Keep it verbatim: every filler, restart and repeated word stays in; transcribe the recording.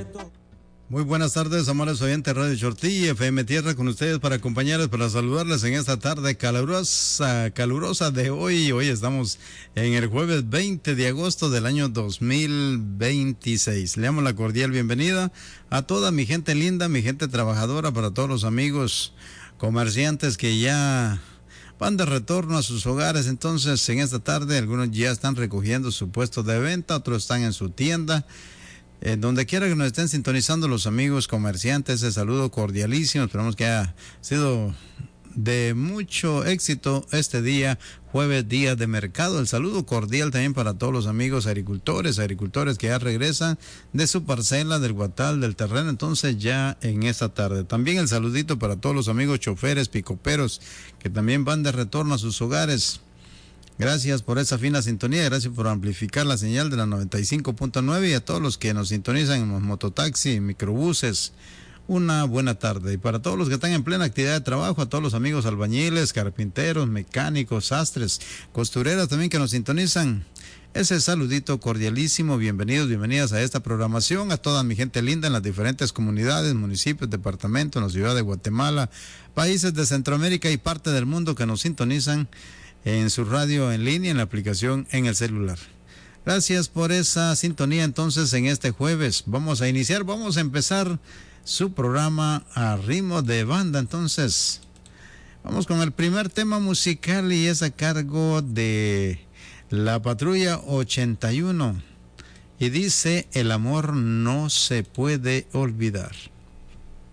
Muy buenas tardes, amables oyentes Radio Chortí, F M Tierra, con ustedes para acompañarles, para saludarles en esta tarde calurosa, calurosa de hoy. Hoy estamos en el jueves veinte de agosto del año dos mil veintiséis. Le damos la cordial bienvenida a toda mi gente linda, mi gente trabajadora, para todos los amigos comerciantes que ya van de retorno a sus hogares. Entonces, en esta tarde, algunos ya están recogiendo su puesto de venta, otros están en su tienda. Eh, donde quiera que nos estén sintonizando los amigos comerciantes, el saludo cordialísimo. Esperamos que haya sido de mucho éxito este día, jueves, día de mercado. El saludo cordial también para todos los amigos agricultores, agricultores que ya regresan de su parcela, del guatal, del terreno, entonces ya en esta tarde. También el saludito para todos los amigos choferes, picoperos, que también van de retorno a sus hogares. Gracias por esa fina sintonía, gracias por amplificar la señal de la noventa y cinco punto nueve, y a todos los que nos sintonizan en los mototaxis, microbuses, una buena tarde. Y para todos los que están en plena actividad de trabajo, a todos los amigos albañiles, carpinteros, mecánicos, sastres, costureras también que nos sintonizan, ese saludito cordialísimo. Bienvenidos, bienvenidas a esta programación, a toda mi gente linda en las diferentes comunidades, municipios, departamentos, en la ciudad de Guatemala, países de Centroamérica y parte del mundo que nos sintonizan en su radio en línea, en la aplicación, en el celular. Gracias por esa sintonía. Entonces, en este jueves vamos a iniciar, vamos a empezar su programa a ritmo de banda. Entonces, vamos con el primer tema musical, y es a cargo de la Patrulla ochenta y uno, y dice: el amor no se puede olvidar.